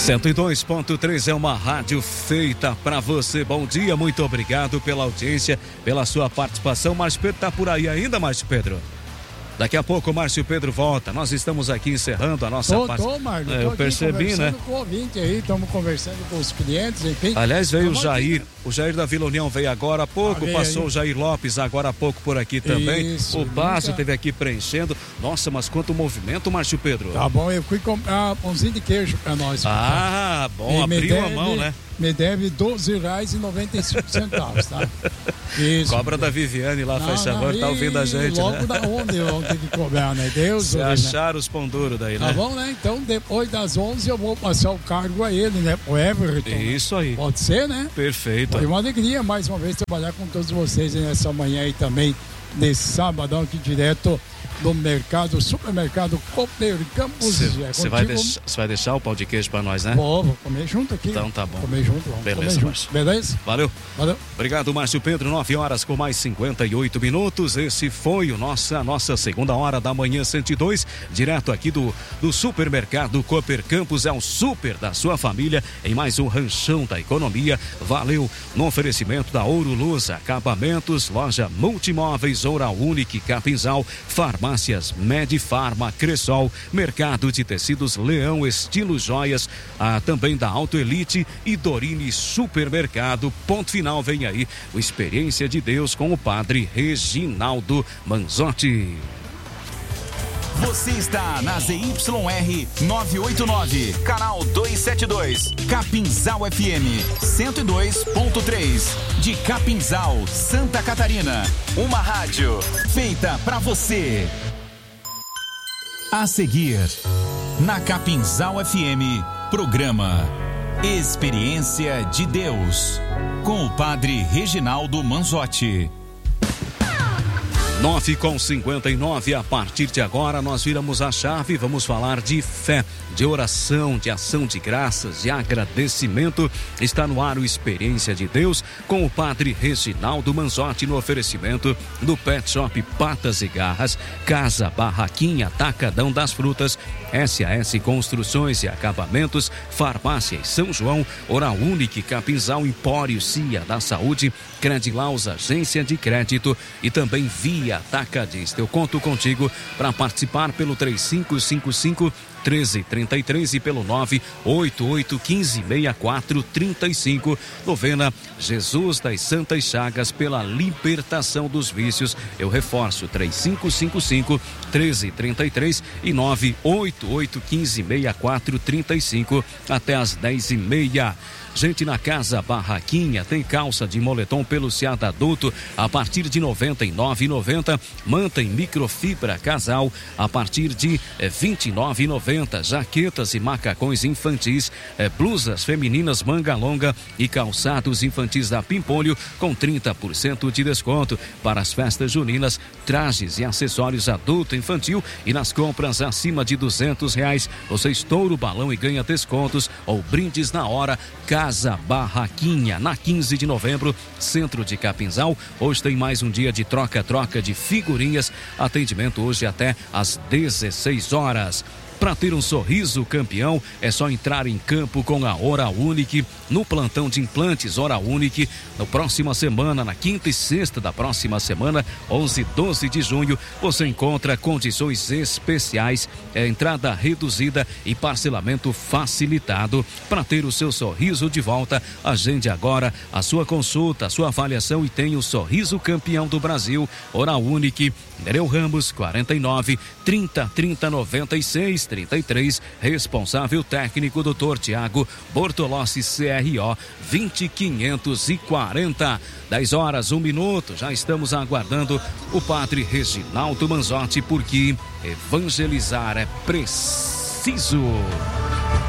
102.3 é uma rádio feita para você. Bom dia, muito obrigado pela audiência, pela sua participação. Márcio Pedro tá por aí ainda, Márcio Pedro? Daqui a pouco o Márcio Pedro volta. Nós estamos aqui encerrando a nossa parte. Eu percebi, né? Com o ouvinte aí, estamos conversando com os clientes, enfim. Aliás, veio o Jair. O Jair da Vila União veio agora há pouco, passou aí o Jair Lopes agora há pouco por aqui também. Isso, o Basso esteve aqui preenchendo. Nossa, mas quanto movimento, Márcio Pedro. Tá bom, eu fui comprar pãozinho de queijo pra nós. Ah, bom, abriu a mão, né? Me deve R$12,95, tá? Isso. Cobra da Viviane lá, faz favor, tá ouvindo a gente, logo né? Da onde eu tenho que cobrar, né? Deus. Se achar os pão duro daí, né? Tá bom, né? Então, depois das 11 eu vou passar o cargo a ele, né? O Everton. Isso aí. Pode ser, né? Perfeito. Foi uma alegria, mais uma vez, trabalhar com todos vocês nessa manhã aí também, nesse sabadão aqui direto do mercado, supermercado Cooper Campos. Você vai deixar o pão de queijo pra nós, né? Vou comer junto aqui. Então tá bom. Comer junto, vamos beleza, comer junto. Beleza? Valeu. Obrigado, Márcio Pedro. 9 horas com mais 58 minutos. Esse foi a nossa segunda hora da manhã 102, direto aqui do supermercado Cooper Campos. É um super da sua família em mais um ranchão da economia. Valeu. No oferecimento da Ouro Luz Acabamentos, loja Multimóveis, Oral Unique, Capinzal, Farmácias Medifarma, Cressol, Mercado de Tecidos Leão, Estilo Joias, também da Auto Elite e Dorine Supermercado. Ponto final, vem aí o Experiência de Deus com o Padre Reginaldo Manzotti. Você está na ZYR 989, canal 272, Capinzal FM 102.3, de Capinzal, Santa Catarina. Uma rádio feita pra você. A seguir, na Capinzal FM, programa Experiência de Deus, com o Padre Reginaldo Manzotti. 9h59, a partir de agora nós viramos a chave, vamos falar de fé, de oração, de ação de graças, de agradecimento. Está no ar o Experiência de Deus com o Padre Reginaldo Manzotti, no oferecimento do Pet Shop Patas e Garras, Casa Barraquinha, Atacadão das Frutas, SAS Construções e Acabamentos, Farmácia São João, Oral Unique, Capinzal, Empório Cia da Saúde, Credilaus Agência de Crédito e também Via Atacadista. Eu conto contigo para participar pelo 3555-1333 e pelo 988156435. Novena Jesus das Santas Chagas pela libertação dos vícios. Eu reforço, 3555-1333 e 988156435 até às 10h30. Gente na Casa Barraquinha tem calça de moletom peluciada adulto a partir de R$ 99,90. Manta em microfibra casal a partir de R$ 29,90. Jaquetas e macacões infantis, blusas femininas manga longa e calçados infantis da Pimpolho com 30% de desconto. Para as festas juninas, trajes e acessórios adulto infantil, e nas compras acima de R$200 você estoura o balão e ganha descontos ou brindes na hora. Casa Barraquinha, na 15 de novembro, centro de Capinzal. Hoje tem mais um dia de troca-troca de figurinhas. Atendimento hoje até às 16 horas. Para ter um sorriso campeão, é só entrar em campo com a Oral Unique no plantão de implantes Oral Unique. Na próxima semana, na quinta e sexta da próxima semana, 11 e 12 de junho, você encontra condições especiais, entrada reduzida e parcelamento facilitado. Para ter o seu sorriso de volta, agende agora a sua consulta, a sua avaliação e tenha o sorriso campeão do Brasil. Oral Unique, Nereu Ramos, 49 30 30 96 33, responsável técnico Dr. Tiago Bortolossi, CRO 20540. 10 horas, 1 minuto, já estamos aguardando o Padre Reginaldo Manzotti, porque evangelizar é preciso.